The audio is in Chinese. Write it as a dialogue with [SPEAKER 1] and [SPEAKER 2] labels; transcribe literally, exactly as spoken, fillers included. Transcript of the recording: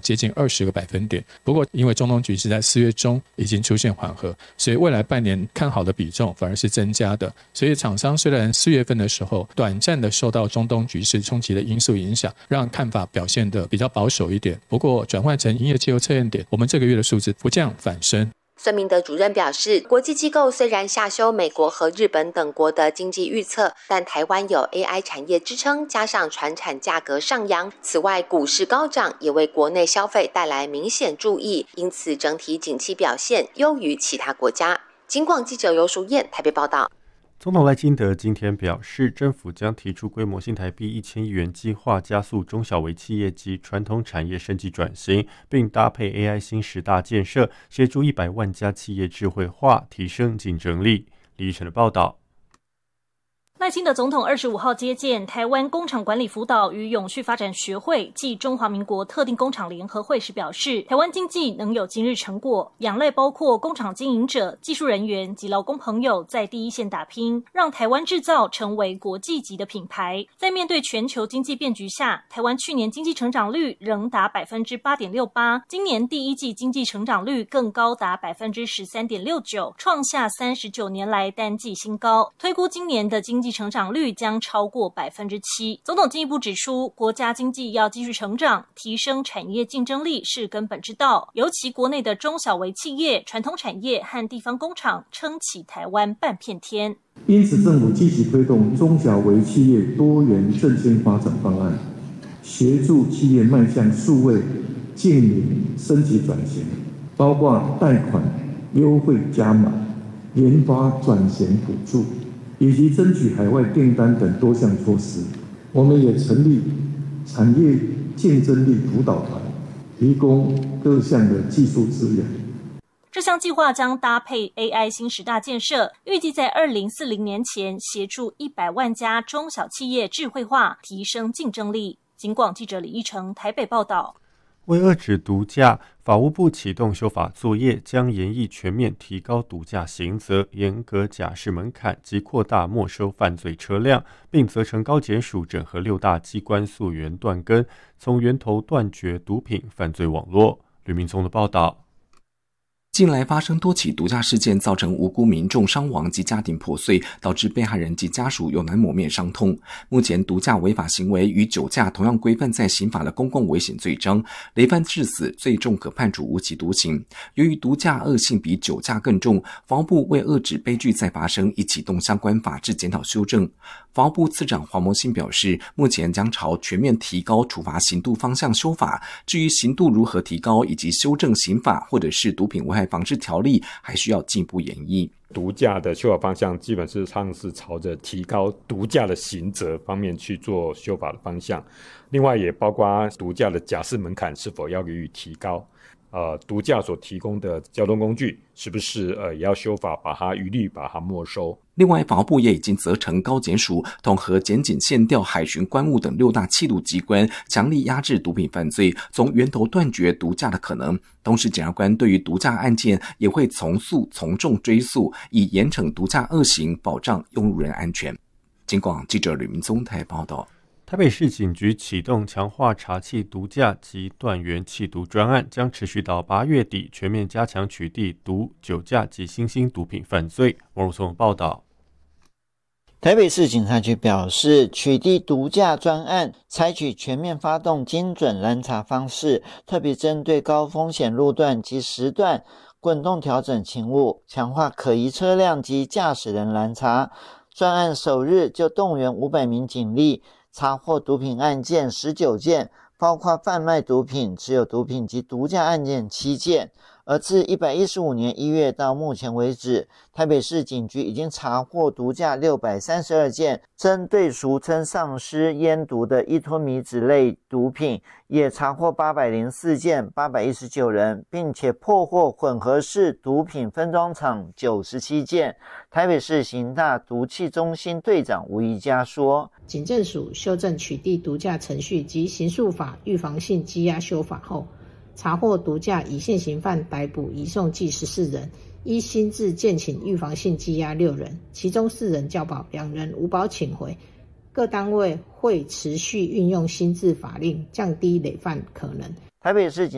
[SPEAKER 1] 接近二十个百分点。不过因为中东局势在四月中已经出现缓和，所以未来半年看好的比重反而是增加的。所以厂商虽然四月份的时候短暂的受到中东局势冲击的因素影响，让看法表现得比较保守一点，不过转换成营业绩优测验点，我们这个月的数字不降反升。
[SPEAKER 2] 孙明德主任表示，国际机构虽然下修美国和日本等国的经济预测，但台湾有 A I 产业支撑，加上传产价格上扬，此外股市高涨也为国内消费带来明显注意，因此整体景气表现优于其他国家。警广记者游淑燕台北报道。
[SPEAKER 3] 总统赖清德今天表示，政府将提出规模新台币一千亿元计划，加速中小微企业及传统产业升级转型，并搭配 A I 新十大建设，协助一百万家企业智慧化，提升竞争力。李依晨的报道。
[SPEAKER 4] 赖清德总统二十五号接见台湾工厂管理辅导与永续发展学会暨中华民国特定工厂联合会时表示，台湾经济能有今日成果，仰赖包括工厂经营者、技术人员及劳工朋友在第一线打拼，让台湾制造成为国际级的品牌。在面对全球经济变局下，台湾去年经济成长率仍达 百分之八点六八， 今年第一季经济成长率更高达 百分之十三点六九， 创下三十九年来单季新高，推估今年的经济成长率将超过 百分之七。 总统进一步指出，国家经济要继续成长，提升产业竞争力是根本之道，尤其国内的中小微企业、传统产业和地方工厂撑起台湾半片天。
[SPEAKER 5] 因此政府积极推动中小微企业多元振兴发展方案，协助企业迈向数位净零升级转型，包括贷款优惠加码、研发转型补助以及争取海外订单等多项措施。我们也成立产业竞争力辅导团，提供各项的技术资源。
[SPEAKER 4] 这项计划将搭配 A I 新十大建设，预计在二零四零年前协助一百万家中小企业智慧化，提升竞争力。警广记者李义成台北报道。
[SPEAKER 3] 为遏止毒驾，法务部启动修法作业，将研议全面提高毒驾刑责，严格假释门槛及扩大没收犯罪车辆，并责成高检署整合六大机关溯源断根，从源头断绝毒品犯罪网络。吕明聪的报道。
[SPEAKER 6] 近来发生多起毒驾事件，造成无辜民众伤亡及家庭破碎，导致被害人及家属有难抹灭伤痛。目前毒驾违法行为与酒驾同样规范在刑法的公共危险罪章，累犯致死最重可判处无期徒刑。由于毒驾恶性比酒驾更重，法务部为遏止悲剧再发生，已启动相关法制检讨修正。法务部次长黄谋兴表示，目前将朝全面提高处罚刑度方向修法，至于刑度如何提高以及修正刑法或者是毒品危害防治条例，还需要进一步研议。
[SPEAKER 7] 毒驾的修法方向基本上是朝着提高毒驾的刑责方面去做修法的方向，另外也包括毒驾的假释门槛是否要予以提高，呃，毒驾所提供的交通工具是不是呃也要修法把它一律把它没收。
[SPEAKER 6] 另外，法务部也已经责成高检署统合检警、县调、海巡、关务等六大缉毒机关，强力压制毒品犯罪，从源头断绝毒驾的可能。同时，检察官对于毒驾案件也会从速从重追诉，以严惩毒驾恶行，保障用路人安全。警广记者吕明宗台报道。
[SPEAKER 3] 台北市警局启动强化查缉毒驾及断源缉毒专案，将持续到八月底，全面加强取缔毒、酒驾及新兴毒品犯罪。王如松报道。
[SPEAKER 8] 台北市警察局表示，取缔毒驾专案采取全面发动精准拦查方式，特别针对高风险路段及时段滚动调整勤务，强化可疑车辆及驾驶人拦查。专案首日就动员五百名警力，查获毒品案件十九件，包括贩卖毒品、持有毒品及毒驾案件七件。而自一百一十五年一月到目前为止，台北市警局已经查获毒驾六百三十二件，针对俗称丧尸烟毒的依托米脂类毒品，也查获八百零四件，八百一十九人，并且破获混合式毒品分装厂九十七件。台北市刑大毒气中心队长吴宜佳说，
[SPEAKER 9] 警政署修正取缔毒驾程序及刑诉法预防性羁押修法后，查获毒驾以现行犯逮捕移送计十四人，依新制建请预防性羁押六人，其中四人交保，两人无保请回。各单位会持续运用新制法令，降低累犯可能。
[SPEAKER 8] 台北市警